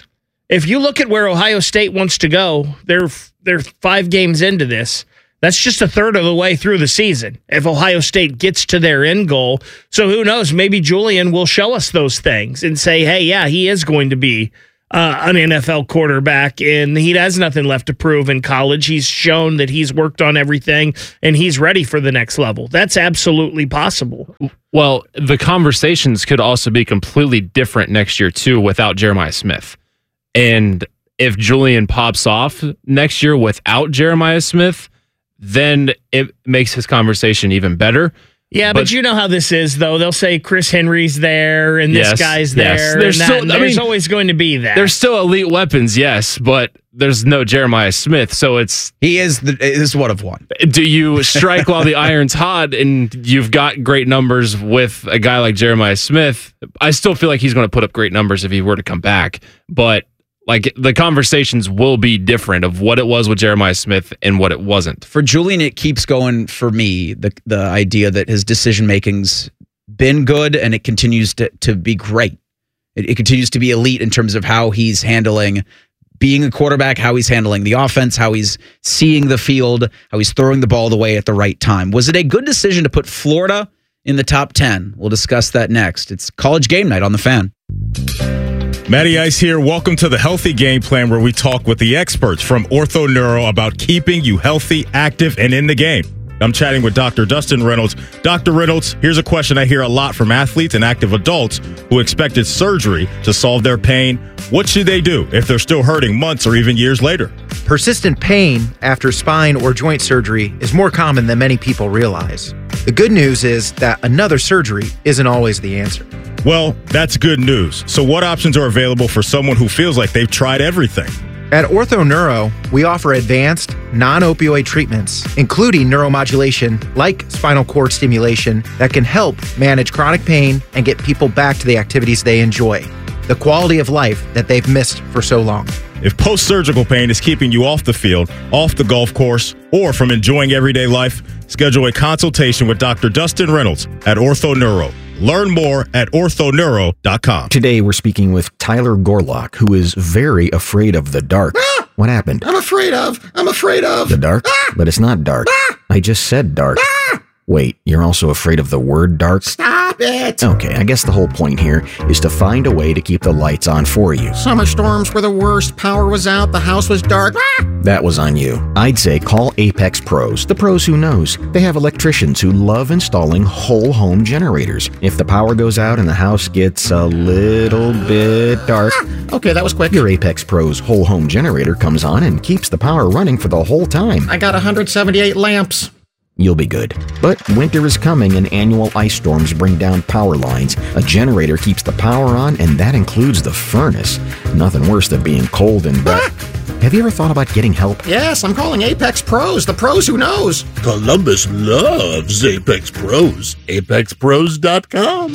If you look at where Ohio State wants to go, they're they're five games into this. That's just a third of the way through the season if Ohio State gets to their end goal. So who knows? Maybe Julian will show us those things and say, hey, yeah, he is going to be uh, an N F L quarterback, and he has nothing left to prove in college. He's shown that he's worked on everything, and he's ready for the next level. That's absolutely possible. Well, the conversations could also be completely different next year, too, without Jeremiah Smith. And if Julian pops off next year without Jeremiah Smith, then it makes his conversation even better. Yeah, but, but you know how this is, though. They'll say Chris Henry's there and yes, this guy's yes. there. There's, and still, that, I there's mean, always going to be that. There's still elite weapons, yes, but there's no Jeremiah Smith, so it's... He is the is one of one. Do you strike while the iron's hot and you've got great numbers with a guy like Jeremiah Smith? I still feel like he's going to put up great numbers if he were to come back, but... Like, the conversations will be different of what it was with Jeremiah Smith and what it wasn't. For Julian, it keeps going for me, the the idea that his decision-making's been good and it continues to, to be great. It, it continues to be elite in terms of how he's handling being a quarterback, how he's handling the offense, how he's seeing the field, how he's throwing the ball away at the right time. Was it a good decision to put Florida in the top ten? We'll discuss that next. It's College Game Night on The Fan. Matty Ice here. Welcome to the Healthy Game Plan, where we talk with the experts from Ortho Neuro about keeping you healthy, active, and in the game. I'm chatting with Doctor Dustin Reynolds. Doctor Reynolds, here's a question I hear a lot from athletes and active adults who expected surgery to solve their pain. What should they do if they're still hurting months or even years later? Persistent pain after spine or joint surgery is more common than many people realize. The good news is that another surgery isn't always the answer. Well, that's good news. So what options are available for someone who feels like they've tried everything? At Ortho Neuro, we offer advanced, non-opioid treatments, including neuromodulation like spinal cord stimulation that can help manage chronic pain and get people back to the activities they enjoy, the quality of life that they've missed for so long. If post-surgical pain is keeping you off the field, off the golf course, or from enjoying everyday life, schedule a consultation with Doctor Dustin Reynolds at Ortho Neuro. Learn more at ortho neuro dot com. Today, we're speaking with Tyler Gorlock, who is very afraid of the dark. Ah! What happened? I'm afraid of. I'm afraid of. The dark? Ah! But it's not dark. Ah! I just said dark. Ah! Wait, you're also afraid of the word dark? Stop it. Okay, I guess the whole point here is to find a way to keep the lights on for you. Summer storms were the worst. Power was out. The house was dark. Ah! That was on you. I'd say call Apex Pros, the pros who knows. They have electricians who love installing whole home generators. If the power goes out and the house gets a little bit dark, ah! Okay, that was quick. Your Apex Pros whole home generator comes on and keeps the power running for the whole time. I got one hundred seventy-eight lamps. You'll be good. But winter is coming and annual ice storms bring down power lines. A generator keeps the power on, and that includes the furnace. Nothing worse than being cold and wet. Have you ever thought about getting help? Yes, I'm calling Apex Pros, the pros who knows. Columbus loves Apex Pros. apex pros dot com.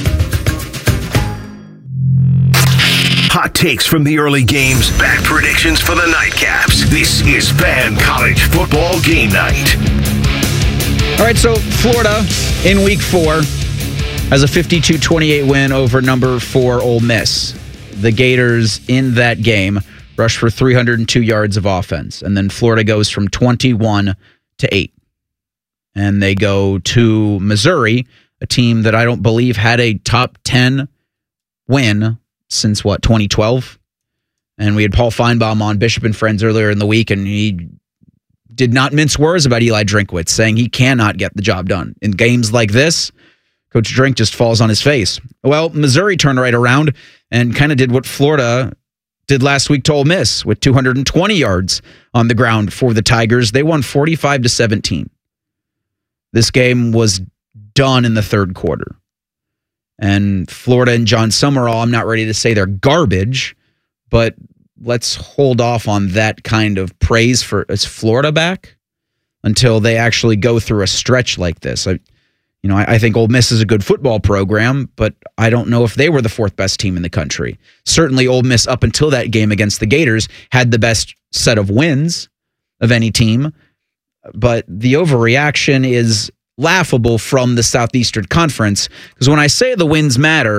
Hot takes from the early games, bad predictions for the nightcaps. This is Fan College Football Game Night. All right, so Florida in week four has a fifty-two twenty-eight win over number four Ole Miss. The Gators in that game rushed for three hundred two yards of offense, and then Florida goes from twenty-one to eight. And they go to Missouri, a team that I don't believe had a top ten win since, what, twenty twelve? And we had Paul Feinbaum on Bishop and Friends earlier in the week, and he did not mince words about Eli Drinkwitz, saying he cannot get the job done. In games like this, Coach Drink just falls on his face. Well, Missouri turned right around and kind of did what Florida did last week to Ole Miss with two hundred twenty yards on the ground for the Tigers. They won forty-five to seventeen. This game was done in the third quarter. And Florida and John Summerall, I'm not ready to say they're garbage, but let's hold off on that kind of praise for is Florida back until they actually go through a stretch like this. I, you know, I, I think Ole Miss is a good football program, but I don't know if they were the fourth best team in the country. Certainly Ole Miss up until that game against the Gators had the best set of wins of any team, but the overreaction is laughable from the Southeastern Conference, because when I say the wins matter,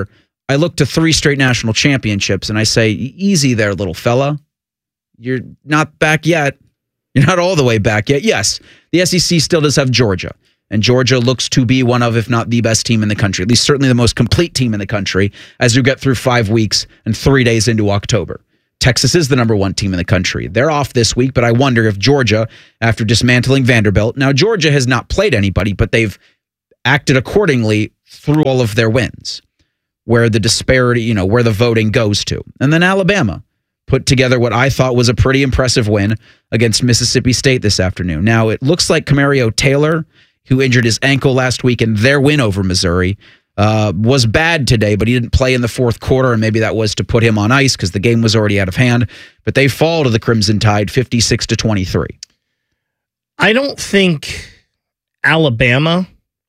I look to three straight national championships, and I say, easy there, little fella. You're not back yet. You're not all the way back yet. Yes, the S E C still does have Georgia, and Georgia looks to be one of, if not the best team in the country, at least certainly the most complete team in the country as you get through five weeks and three days into October. Texas is the number one team in the country. They're off this week, but I wonder if Georgia, after dismantling Vanderbilt, now Georgia has not played anybody, but they've acted accordingly through all of their wins, where the disparity, you know, where the voting goes to. And then Alabama put together what I thought was a pretty impressive win against Mississippi State this afternoon. Now, it looks like Camario Taylor, who injured his ankle last week in their win over Missouri, uh, was bad today, but he didn't play in the fourth quarter, and maybe that was to put him on ice because the game was already out of hand. But they fall to the Crimson Tide fifty-six to twenty-three. I don't think Alabama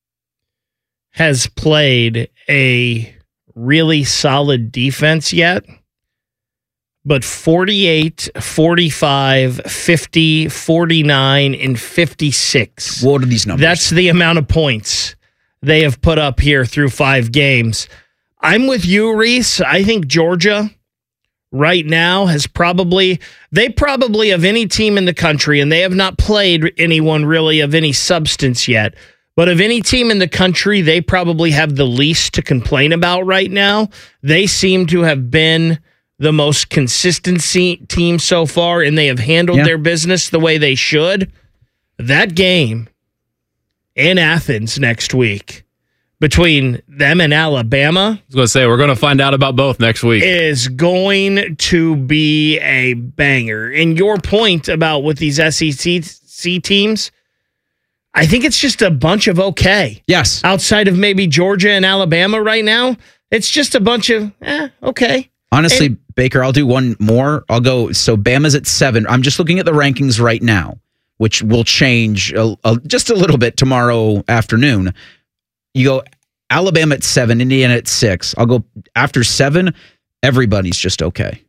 has played a really solid defense yet. But forty-eight, forty-five, fifty, forty-nine, and fifty-six. What are these numbers? That's the amount of points they have put up here through five games. I'm with you, Reese. I think Georgia right now has probably, they probably of any team in the country, and they have not played anyone really of any substance yet, but of any team in the country, they probably have the least to complain about right now. They seem to have been the most consistency team so far, and they have handled yeah. their business the way they should. That game in Athens next week between them and Alabama, I was going to say, we're going to find out about both next week, is going to be a banger. And your point about with these S E C teams, I think it's just a bunch of okay. Yes. Outside of maybe Georgia and Alabama right now, it's just a bunch of, eh, okay. Honestly, and, Baker, I'll do one more. I'll go. So Bama's at seven. I'm just looking at the rankings right now, which will change a, a, just a little bit tomorrow afternoon. You go Alabama at seven, Indiana at six. I'll go after seven. Everybody's just okay.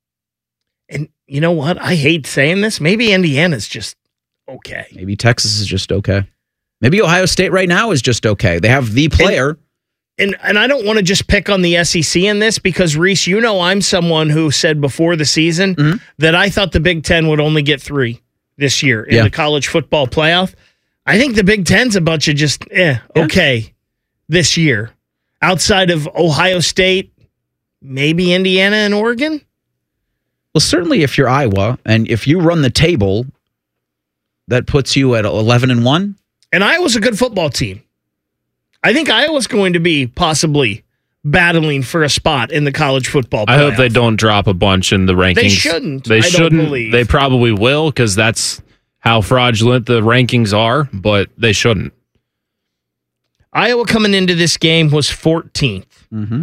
And you know what? I hate saying this. Maybe Indiana's just okay. Maybe Texas is just okay. Maybe Ohio State right now is just okay. They have the player. And, And and I don't want to just pick on the S E C in this because, Reese, you know I'm someone who said before the season mm-hmm. that I thought the Big Ten would only get three this year in yeah. the college football playoff. I think the Big Ten's a bunch of just, eh, yeah. okay this year. Outside of Ohio State, maybe Indiana and Oregon? Well, certainly if you're Iowa and if you run the table, that puts you at eleven and one. And Iowa's a good football team. I think Iowa's going to be possibly battling for a spot in the college football playoff. I hope they don't drop a bunch in the rankings. They shouldn't. They I shouldn't. Don't believe. They probably will because that's how fraudulent the rankings are, but they shouldn't. Iowa coming into this game was fourteenth. Mm-hmm.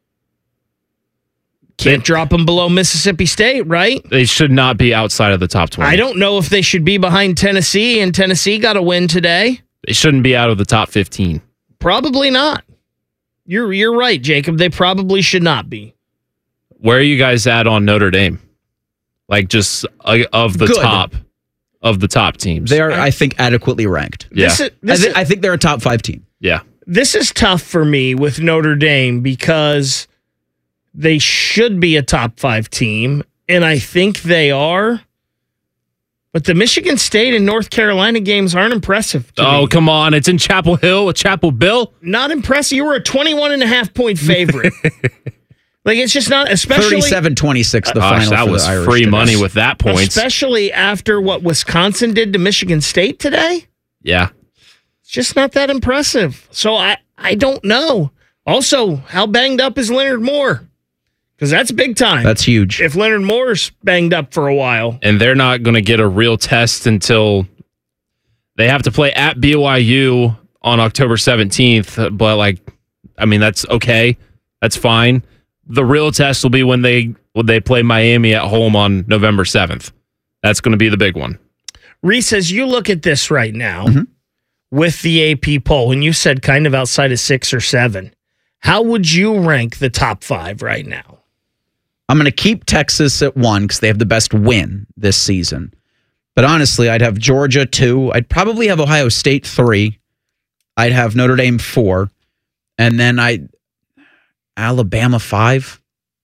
Can't they, drop them below Mississippi State, right? They should not be outside of the top twenty. I don't know if they should be behind Tennessee, and Tennessee got a win today. They shouldn't be out of the top fifteen. Probably not. You're you're right, Jacob. They probably should not be. Where are you guys at on Notre Dame? Like just uh, of the Good. top of the top teams. They are, I think, adequately ranked. Yeah. This is, this I, th- is, I think they're a top five team. Yeah. This is tough for me with Notre Dame because they should be a top five team, and I think they are. But the Michigan State and North Carolina games aren't impressive to Oh, me. come on. It's in Chapel Hill with Chapel Bill. Not impressive. You were a twenty-one and a half point favorite. Like, it's just not, especially... thirty-seven twenty-six, the Gosh, final that for was the Irish free today. money with that points. Especially after what Wisconsin did to Michigan State today. Yeah. It's just not that impressive. So I, I don't know. Also, how banged up is Leonard Moore? Because that's big time. That's huge. If Leonard Moore's banged up for a while. And they're not going to get a real test until they have to play at B Y U on October seventeenth. But, like, I mean, that's okay. That's fine. The real test will be when they when they play Miami at home on November seventh. That's going to be the big one. Reese, as you look at this right now mm-hmm. with the A P poll, and you said kind of outside of six or seven, how would you rank the top five right now? I'm going to keep Texas at one because they have the best win this season. But honestly, I'd have Georgia two. I'd probably have Ohio State three. I'd have Notre Dame four. And then I, Alabama five.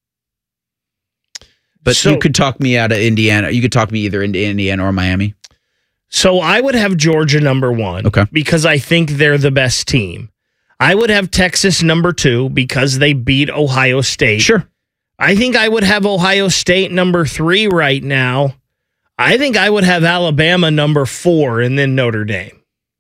But So- you could talk me out of Indiana. You could talk me either into Indiana or Miami. So I would have Georgia number one Okay. because I think they're the best team. I would have Texas number two because they beat Ohio State. Sure. I think I would have Ohio State number three right now. I think I would have Alabama number four and then Notre Dame.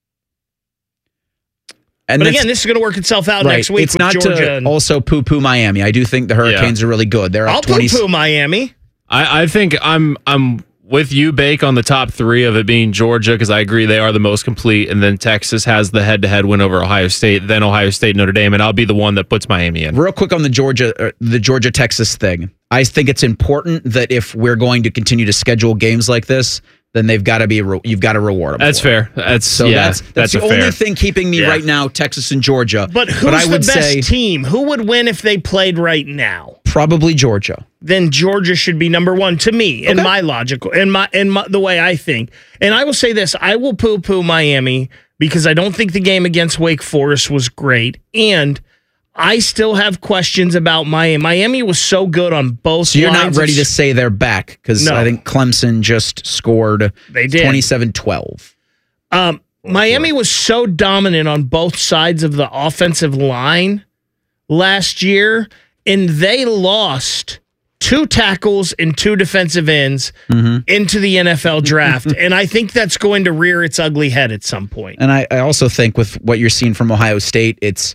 And but that's- again, this is going to work itself out right. next week It's with not Georgia. to and- also poo-poo Miami. I do think the Hurricanes are really good. They're I'll up twenty. poo-poo Miami. I, I think I'm I'm with you, Bake, on the top three of it being Georgia, because I agree they are the most complete, and then Texas has the head-to-head win over Ohio State, then Ohio State, Notre Dame, and I'll be the one that puts Miami in. Real quick on the Georgia, uh, the Georgia Texas thing. I think it's important that if we're going to continue to schedule games like this, then they've got to be re- you've got to reward them. That's for it. fair. That's So yeah, that's that's, that's the a fair. only thing keeping me Yeah. right now, Texas and Georgia. But who's I would the best say team? Who would win if they played right now? probably Georgia. Then Georgia should be number one to me in my logical in my in my, the way I think. And I will say this: I will poo-poo Miami because I don't think the game against Wake Forest was great, and I still have questions about Miami. Miami was so good on both. So you're not lines ready of- to say they're back because No. I think Clemson just scored They did. twenty-seven twelve. Um, Miami was so dominant on both sides of the offensive line last year, and they lost two tackles and two defensive ends Mm-hmm. into the N F L draft. And I think that's going to rear its ugly head at some point. And I, I also think with what you're seeing from Ohio State, it's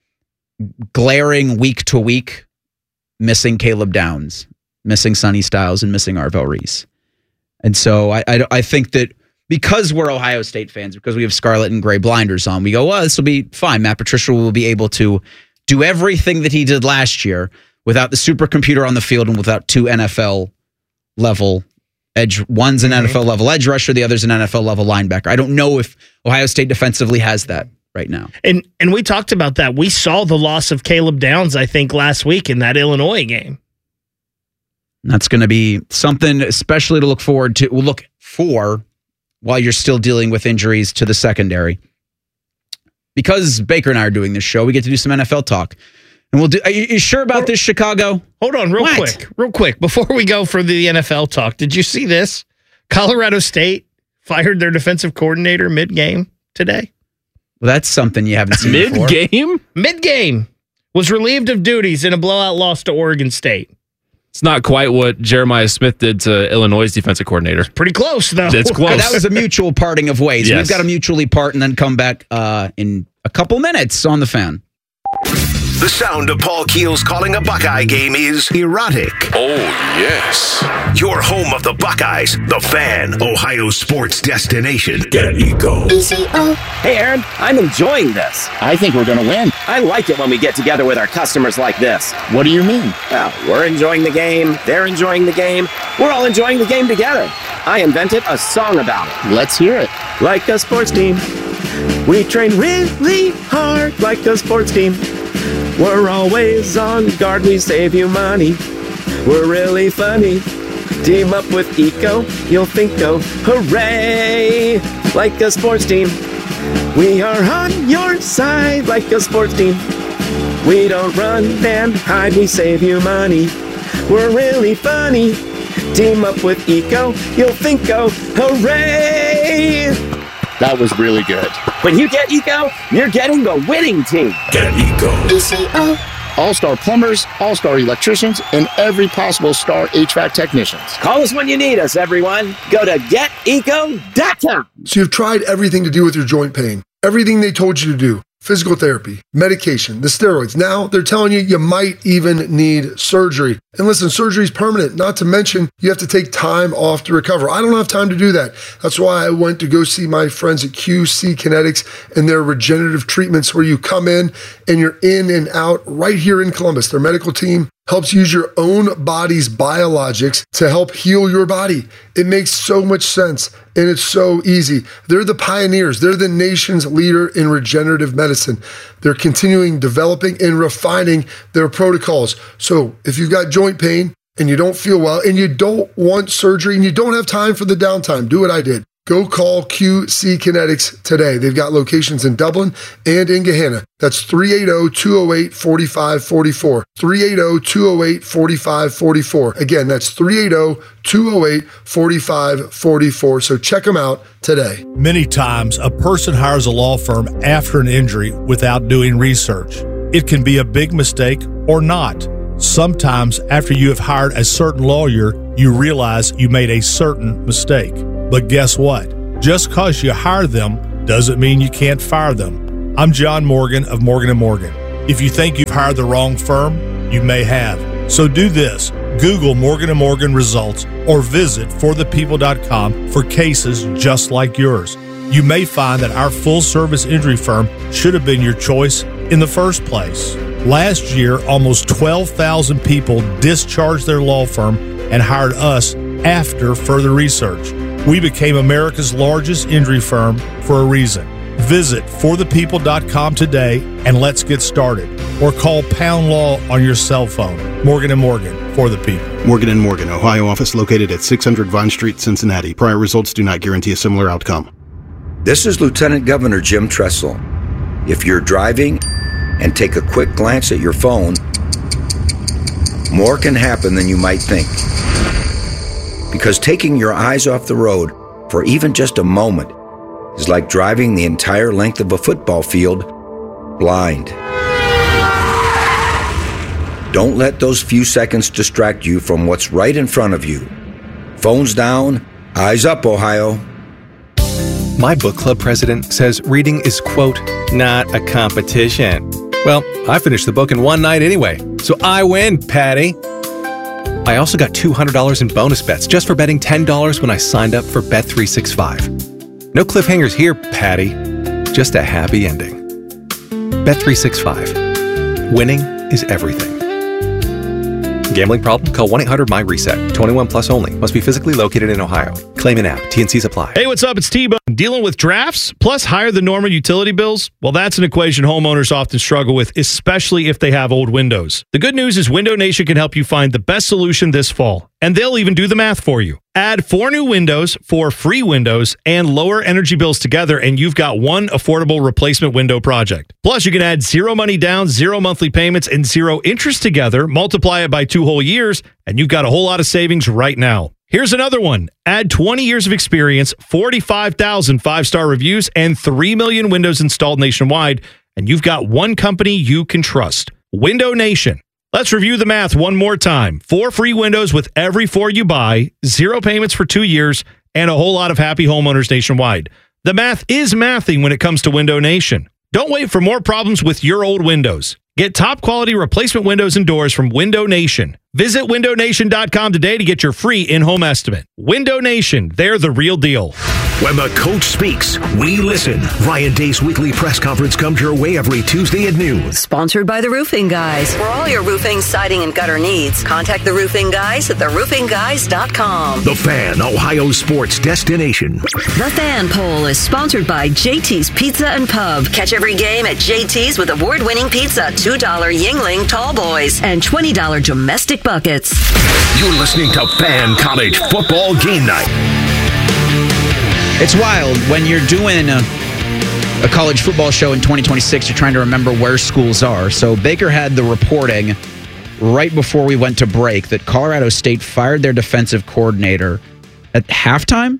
glaring week to week, missing Caleb Downs, missing Sonny Styles, and missing Arvell Reese. And so I, I, I think that because we're Ohio State fans, because we have scarlet and gray blinders on, we go, well, this will be fine. Matt Patricia will be able to do everything that he did last year without the supercomputer on the field and without two N F L level edge. One's an N F L level edge rusher, the other's an N F L level linebacker. I don't know if Ohio State defensively has that right now. And and we talked about that. We saw the loss of Caleb Downs, I think, last week in that Illinois game. That's going to be something especially to look forward to. We'll look for while you're still dealing with injuries to the secondary. Because Baker and I are doing this show, we get to do some N F L talk. And we'll do. Are you, you sure about this, Chicago? Hold on, real What? quick, real quick. Before we go for the N F L talk, did you see this? Colorado State fired their defensive coordinator mid-game today. Well, that's something you haven't seen before. Mid-game? Mid-game. Was relieved of duties in a blowout loss to Oregon State. It's not quite what Jeremiah Smith did to Illinois' defensive coordinator. Pretty close, though. It's close. That was a mutual parting of ways. Yes. We've got to mutually part and then come back uh, in a couple minutes on The Fan. The sound of Paul Keels calling a Buckeye game is erotic. Oh, yes. Your home of the Buckeyes, The Fan, Ohio sports destination. Get Eco. Hey, Aaron, I'm enjoying this. I think we're going to win. I like it when we get together with our customers like this. What do you mean? Well, we're enjoying the game. They're enjoying the game. We're all enjoying the game together. I invented a song about it. Let's hear it. Like a sports team. We train really hard like a sports team. We're always on guard, we save you money. We're really funny. Team up with Eco, you'll think, oh, hooray! Like a sports team. We are on your side like a sports team. We don't run and hide, we save you money. We're really funny. Team up with Eco, you'll think, oh, hooray! That was really good. When you get Eco, you're getting the winning team. Get Eco. All-star plumbers, all-star electricians, and every possible star H V A C technicians. Call us when you need us, everyone. Go to get eco dot com. So you've tried everything to deal with your joint pain, everything they told you to do. Physical therapy, medication, the steroids. Now they're telling you you might even need surgery. And listen, surgery is permanent, not to mention you have to take time off to recover. I don't have time to do that. That's why I went to go see my friends at Q C Kinetics and their regenerative treatments where you come in and you're in and out right here in Columbus. Their medical team helps use your own body's biologics to help heal your body. It makes so much sense and it's so easy. They're the pioneers. They're the nation's leader in regenerative medicine. They're continuing developing and refining their protocols. So if you've got joint pain and you don't feel well and you don't want surgery and you don't have time for the downtime, do what I did. Go call Q C Kinetics today. They've got locations in Dublin and in Gahanna. That's three eight zero, two zero eight, four five four four. three eight zero, two zero eight, four five four four. Again, that's three eight zero, two zero eight, four five four four. So check them out today. Many times, a person hires a law firm after an injury without doing research. It can be a big mistake or not. Sometimes, after you have hired a certain lawyer, you realize you made a certain mistake. But guess what? Just because you hire them doesn't mean you can't fire them. I'm John Morgan of Morgan and Morgan. If you think you've hired the wrong firm, you may have. So do this. Google Morgan and Morgan results or visit for the people dot com for cases just like yours. You may find that our full-service injury firm should have been your choice in the first place. Last year, almost twelve thousand people discharged their law firm and hired us after further research. We became America's largest injury firm for a reason. Visit for the people dot com today and let's get started. Or call Pound Law on your cell phone. Morgan and Morgan, for the people. Morgan and Morgan, Ohio office located at six hundred Vine Street, Cincinnati. Prior results do not guarantee a similar outcome. This is Lieutenant Governor Jim Tressel. If you're driving and take a quick glance at your phone, more can happen than you might think. Because taking your eyes off the road for even just a moment is like driving the entire length of a football field blind. Don't let those few seconds distract you from what's right in front of you. Phones down, eyes up, Ohio. My book club president says reading is, quote, not a competition. Well, I finished the book in one night anyway, so I win, Patty. I also got two hundred dollars in bonus bets just for betting ten dollars when I signed up for Bet three sixty-five. No cliffhangers here, Patty. Just a happy ending. Bet three sixty-five. Winning is everything. Gambling problem? Call one eight hundred my reset. twenty-one plus only. Must be physically located in Ohio. Claim an app. T N Cs apply. Hey, what's up? It's T-Bone. Dealing with drafts plus higher than normal utility bills? Well, that's an equation homeowners often struggle with, especially if they have old windows. The good news is Window Nation can help you find the best solution this fall, and they'll even do the math for you. Add four new windows, four free windows, and lower energy bills together, and you've got one affordable replacement window project. Plus, you can add zero money down, zero monthly payments, and zero interest together, multiply it by two whole years, and you've got a whole lot of savings right now. Here's another one. Add twenty years of experience, forty-five thousand five-star reviews, and three million windows installed nationwide, and you've got one company you can trust. Window Nation. Let's review the math one more time. Four free windows with every four you buy, zero payments for two years, and a whole lot of happy homeowners nationwide. The math is mathing when it comes to Window Nation. Don't wait for more problems with your old windows. Get top quality replacement windows and doors from Window Nation. Visit window nation dot com today to get your free in-home estimate. Window Nation, they're the real deal. When the coach speaks, we listen. Ryan Day's weekly press conference comes your way every Tuesday at noon. Sponsored by The Roofing Guys. For all your roofing, siding, and gutter needs, contact The Roofing Guys at the roofing guys dot com. The Fan, Ohio sports destination. The Fan Poll is sponsored by J T's Pizza and Pub. Catch every game at J T's with award-winning pizza, two dollar Yingling Tall Boys, and twenty dollar domestic buckets. You're listening to Fan College Football Game Night. It's wild when you're doing a, a college football show in twenty twenty-six, you're trying to remember where schools are. So Baker had the reporting right before we went to break that Colorado State fired their defensive coordinator at halftime.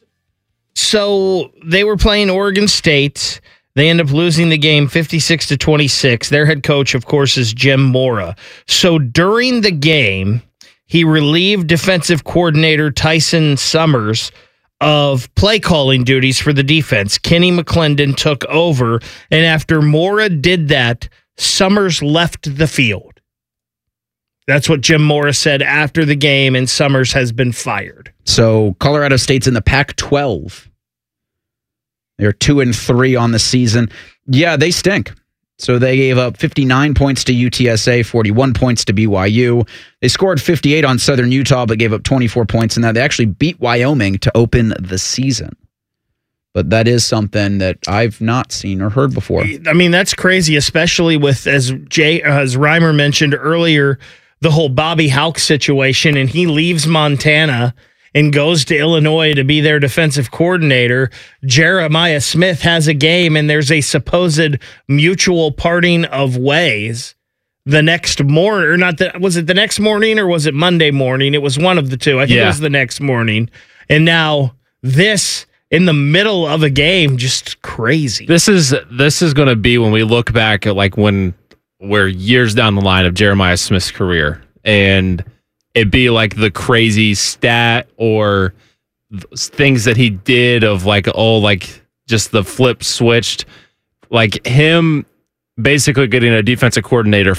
So they were playing Oregon State. They end up losing the game fifty-six to twenty-six. Their head coach, of course, is Jim Mora. So during the game, he relieved defensive coordinator Tyson Summers of play calling duties for the defense. Kenny McClendon took over, and after Mora did that, Summers left the field. That's what Jim Mora said after the game, and Summers has been fired. So Colorado State's in the Pac twelve. They're two and three on the season. Yeah, they stink. So they gave up fifty-nine points to U T S A, forty-one points to B Y U. They scored fifty-eight on Southern Utah, but gave up twenty-four points in that. They actually beat Wyoming to open the season. But that is something that I've not seen or heard before. I mean, that's crazy, especially with, as Jay, as Reimer mentioned earlier, the whole Bobby Hauck situation, and he leaves Montana, and goes to Illinois to be their defensive coordinator. Jeremiah Smith has a game, and there's a supposed mutual parting of ways. The next morning, or not, the, was it the next morning or was it Monday morning? It was one of the two. I think Yeah. it was the next morning. And now this in the middle of a game, just crazy. This is this is going to be when we look back at like when we're years down the line of Jeremiah Smith's career, and it'd be like the crazy stat or th- things that he did of like, oh, like just the flip switched, like him basically getting a defensive coordinator